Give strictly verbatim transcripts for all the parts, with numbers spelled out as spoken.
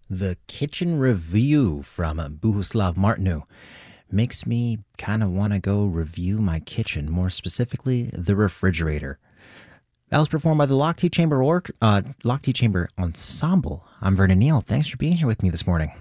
The kitchen review from Bohuslav Martinu makes me kind of want to go review my kitchen, more specifically, the refrigerator. That was performed by the Lochte Chamber or uh, Lochte Chamber Ensemble. I'm Vernon Neal. Thanks for being here with me this morning.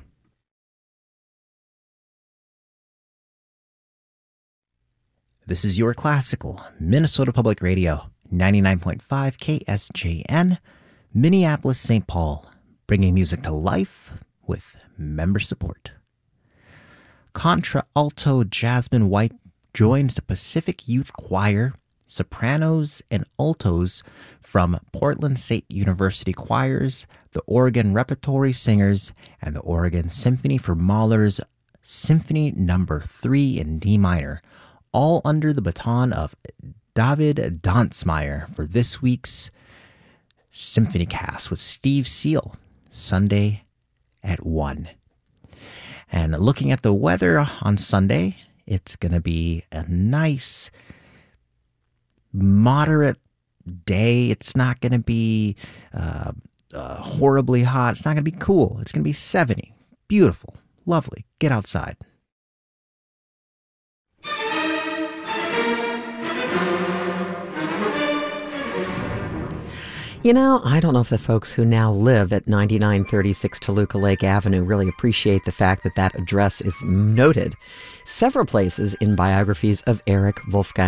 This is your classical Minnesota Public Radio, ninety-nine point five K S J N, Minneapolis, Saint Paul, bringing music to life with member support. Contralto Jasmine White joins the Pacific Youth Choir, sopranos and altos from Portland State University Choirs, the Oregon Repertory Singers, and the Oregon Symphony for Mahler's Symphony Number three in D minor, all under the baton of David Dantzmeyer for this week's Symphony Cast with Steve Seal, Sunday at one. And looking at the weather on Sunday, it's going to be a nice, moderate day. It's not going to be uh, uh, horribly hot. It's not going to be cool. It's going to be seventy. Beautiful. Lovely. Get outside. You know, I don't know if the folks who now live at ninety-nine thirty-six Toluca Lake Avenue really appreciate the fact that that address is noted several places in biographies of Erich Wolfgang